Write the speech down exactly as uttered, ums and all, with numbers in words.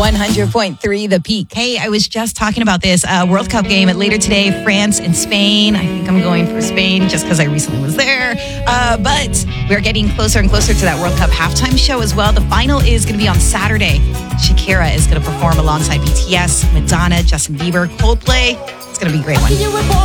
one hundred point three The Peak. Hey, I was just talking about this uh, World Cup game later today, France and Spain. I think I'm going for Spain just because I recently was there. Uh, but we're getting closer and closer to that World Cup halftime show as well. The final is going to be on Saturday. Shakira is going to perform alongside B T S, Madonna, Justin Bieber, Coldplay. It's going to be a great one.